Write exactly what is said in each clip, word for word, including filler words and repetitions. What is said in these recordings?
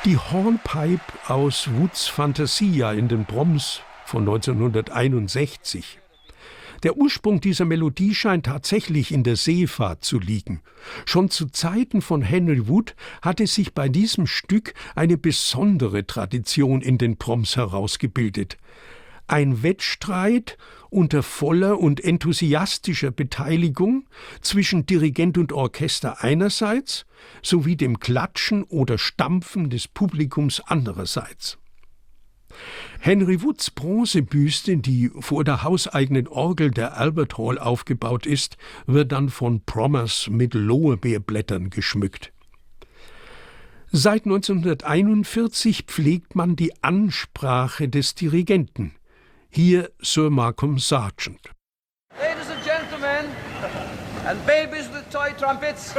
Die Hornpipe aus Woods Fantasia in den Proms von neunzehnhunderteinundsechzig. Der Ursprung dieser Melodie scheint tatsächlich in der Seefahrt zu liegen. Schon zu Zeiten von Henry Wood hatte sich bei diesem Stück eine besondere Tradition in den Proms herausgebildet. Ein Wettstreit unter voller und enthusiastischer Beteiligung zwischen Dirigent und Orchester einerseits sowie dem Klatschen oder Stampfen des Publikums andererseits. Henry Woods Bronzebüste, die vor der hauseigenen Orgel der Albert Hall aufgebaut ist, wird dann von Prommers mit Lorbeerblättern geschmückt. Seit neunzehnhunderteinundvierzig pflegt man die Ansprache des Dirigenten. Hier Sir Malcolm Sargent. Ladies and gentlemen, and babies with toy trumpets.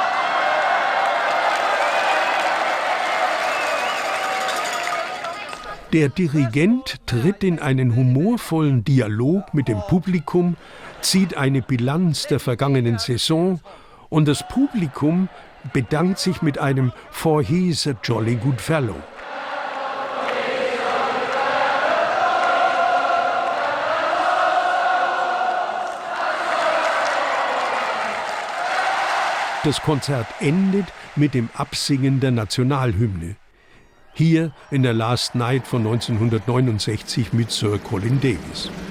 Der Dirigent tritt in einen humorvollen Dialog mit dem Publikum, zieht eine Bilanz der vergangenen Saison und das Publikum bedankt sich mit einem "For he's a jolly good fellow". Das Konzert endet mit dem Absingen der Nationalhymne. Hier in der Last Night von neunzehnhundertneunundsechzig mit Sir Colin Davis.